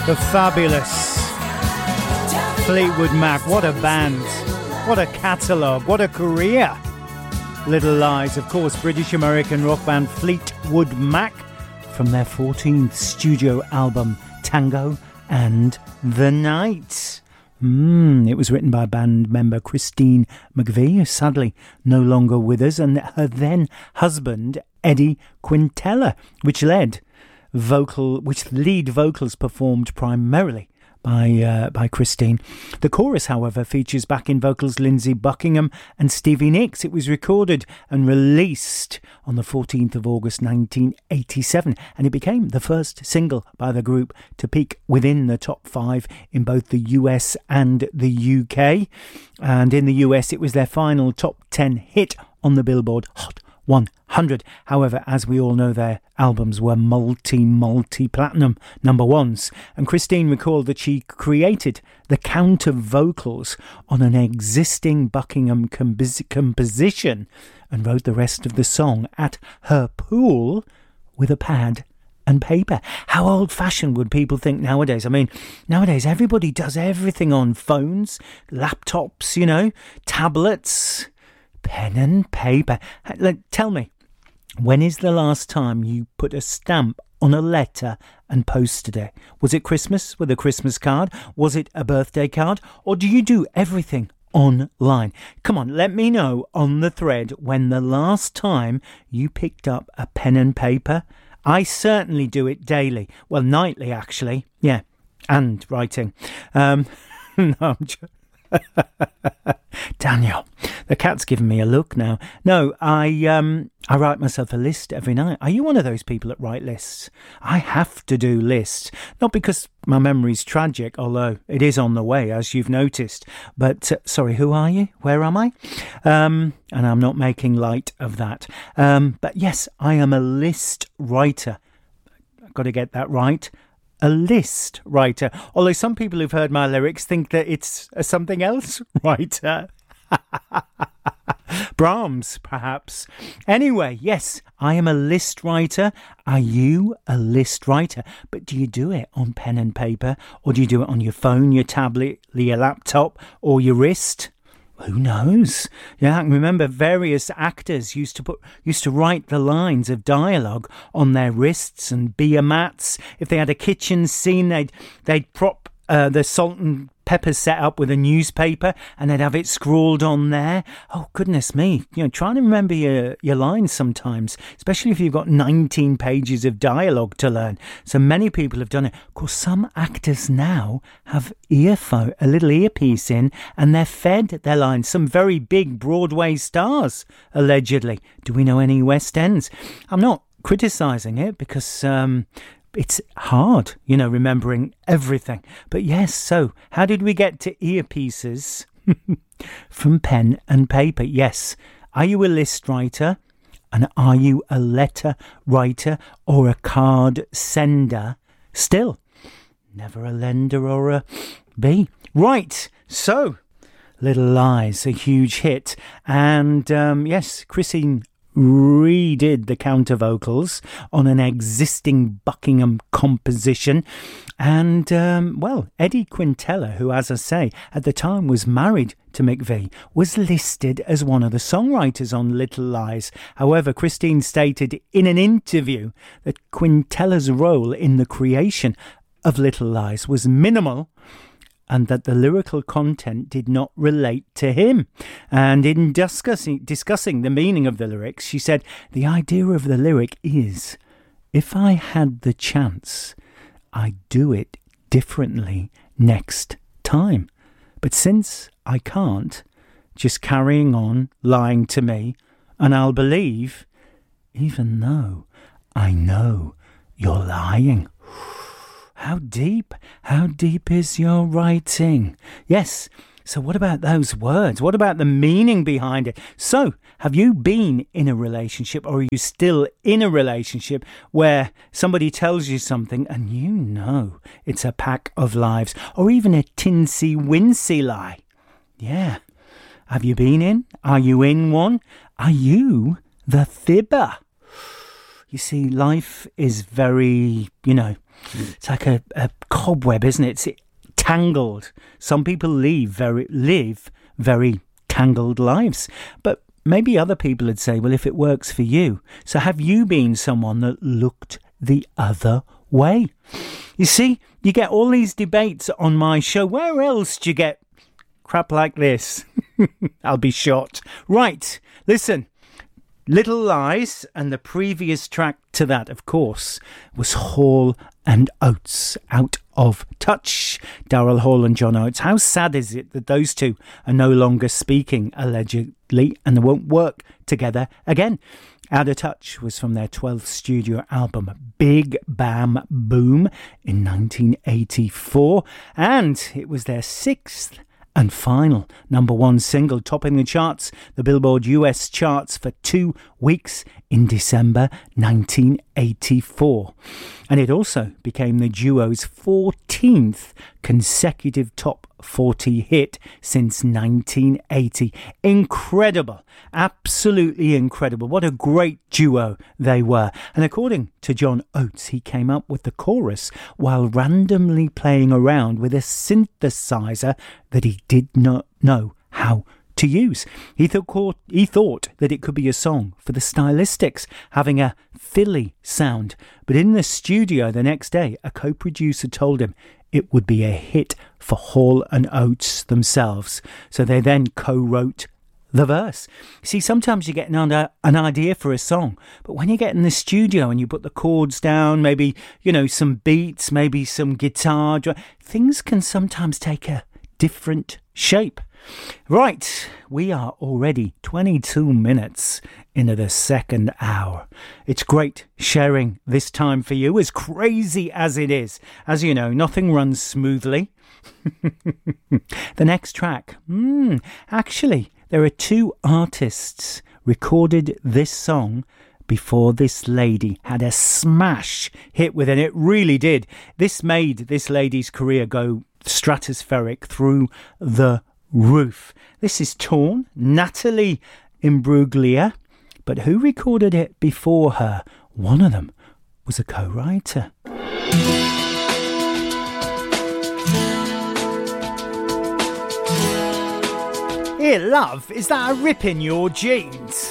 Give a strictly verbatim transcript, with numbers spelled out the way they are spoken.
The fabulous Fleetwood Mac. What a band. What a catalogue. What a career. Little Lies, of course, British-American rock band Fleetwood Mac from their fourteenth studio album, Tango and the Night. Mm, it was written by band member Christine McVie, who's sadly no longer with us, and her then husband, Eddie Quintella, which led vocal, which lead vocals performed primarily by uh, by Christine. The chorus, however, features backing vocals Lindsey Buckingham and Stevie Nicks. It was recorded and released on the fourteenth of August nineteen eighty-seven, and it became the first single by the group to peak within the top five in both the U S and the U K. And in the U S, it was their final top ten hit on the Billboard Hot one hundred. However, as we all know, their albums were multi, multi-platinum number ones. And Christine recalled that she created the counter vocals on an existing Buckingham compos- composition and wrote the rest of the song at her pool with a pad and paper. How old-fashioned would people think nowadays? I mean, nowadays everybody does everything on phones, laptops, you know, tablets, pen and paper. Tell me, when is the last time you put a stamp on a letter and posted it? Was it Christmas with a Christmas card? Was it a birthday card? Or do you do everything online? Come on, let me know on the thread when the last time you picked up a pen and paper. I certainly do it daily. Well, nightly, actually. Yeah, and writing. Um, no, I'm joking. Daniel, the cat's giving me a look now. No, I um I write myself a list every night. Are you one of those people that write lists? I have to do lists, not because my memory's tragic, although it is on the way, as you've noticed. But uh, sorry, who are you? Where am I? Um, and I'm not making light of that. Um, but yes, I am a list writer. I've got to get that right. A list writer. Although some people who've heard my lyrics think that it's a something else writer. Brahms, perhaps. Anyway, yes, I am a list writer. Are you a list writer? But do you do it on pen and paper? Or do you do it on your phone, your tablet, your laptop, or your wrist? Who knows? Yeah, I can remember various actors used to put used to write the lines of dialogue on their wrists and beer mats. If they had a kitchen scene, they'd they'd prop uh, the salt and pepper set up with a newspaper, and they'd have it scrawled on there. Oh, goodness me. You know, try to remember your, your lines sometimes, especially if you've got nineteen pages of dialogue to learn. So many people have done it. Of course, some actors now have earphone, a little earpiece in, and they're fed their lines. Some very big Broadway stars, allegedly. Do we know any West Ends? I'm not criticising it because... Um, It's hard, you know, remembering everything. But yes, so how did we get to earpieces from pen and paper? Yes. Are you a list writer? And are you a letter writer or a card sender? Still, never a lender or a B. Right, so Little Lies, a huge hit. And um, yes, Christine redid the counter vocals on an existing Buckingham composition. And, um, well, Eddie Quintella, who, as I say, at the time was married to McVie, was listed as one of the songwriters on Little Lies. However, Christine stated in an interview that Quintella's role in the creation of Little Lies was minimal, and that the lyrical content did not relate to him. And in discussing, discussing the meaning of the lyrics, she said, the idea of the lyric is, if I had the chance, I'd do it differently next time. But since I can't, just carrying on lying to me, and I'll believe, even though I know you're lying. How deep, how deep is your writing? Yes, so what about those words? What about the meaning behind it? So, have you been in a relationship, or are you still in a relationship where somebody tells you something and you know it's a pack of lies, or even a tinsy-wincy lie? Yeah. Have you been in? Are you in one? Are you the fibber? You see, life is very, you know, It's like a, a cobweb, isn't it? It's tangled. Some people live very, live very tangled lives. But maybe other people would say, well, if it works for you. So have you been someone that looked the other way? You see, you get all these debates on my show. Where else do you get crap like this? I'll be shot. Right, listen. Little Lies, and the previous track to that, of course, was Hall and Oates, Out of Touch. Daryl Hall and John Oates. How sad is it that those two are no longer speaking, allegedly, and they won't work together again? Out of Touch was from their twelfth studio album, Big Bam Boom, in nineteen eighty-four, and it was their sixth and final number one single, topping the charts, the Billboard U S charts, for two weeks in December nineteen eighty-four. And it also became the duo's fourteenth consecutive top forty hit since nineteen eighty. Incredible. Absolutely incredible. What a great duo they were. And according to John Oates, he came up with the chorus while randomly playing around with a synthesizer that he did not know how to use. He thought, he thought that it could be a song for the Stylistics, having a Philly sound. But in the studio the next day, a co-producer told him it would be a hit for Hall and Oates themselves. So they then co-wrote the verse. See, sometimes you get an, an idea for a song, but when you get in the studio and you put the chords down, maybe, you know, some beats, maybe some guitar, things can sometimes take a different shape. Right, we are already twenty-two minutes into the second hour. It's great sharing this time for you, as crazy as it is. As you know, nothing runs smoothly. The next track, hmm, actually, there are two artists recorded this song before this lady had a smash hit with it. It really did. This made this lady's career go stratospheric, through the roof. This is Torn, Natalie Imbruglia. But who recorded it before her? One of them was a co-writer. Here, love, is that a rip in your jeans?